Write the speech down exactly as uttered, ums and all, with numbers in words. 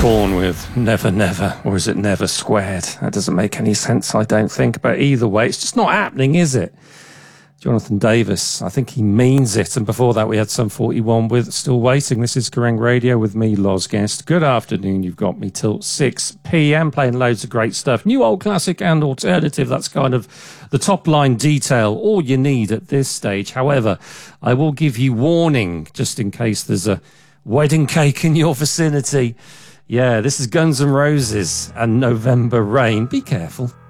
Korn with Never Never, or is it Never Squared? That doesn't make any sense, I don't think. But either way, it's just not happening, is it? Jonathan Davis, I think he means it. And before that, we had Sum forty-one with Still Waiting. This is Kerrang Radio with me, Loz Guest. Good afternoon. You've got me till six p.m. playing loads of great stuff. New, old, classic and alternative. That's kind of the top line detail, all you need at this stage. However, I will give you warning just in case there's a wedding cake in your vicinity. Yeah, this is Guns N' Roses and November Rain. Be careful.